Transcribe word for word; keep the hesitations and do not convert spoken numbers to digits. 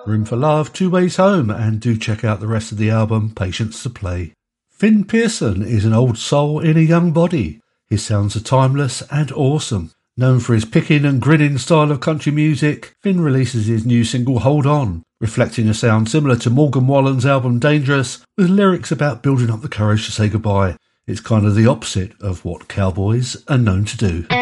Room for Love, Two Ways Home, and do check out the rest of the album, Patience to Play. Finn Pearson is an old soul in a young body. His sounds are timeless and awesome. Known for his picking and grinning style of country music, Finn releases his new single Hold On, reflecting a sound similar to Morgan Wallen's album Dangerous, with lyrics about building up the courage to say goodbye. It's kind of the opposite of what cowboys are known to do.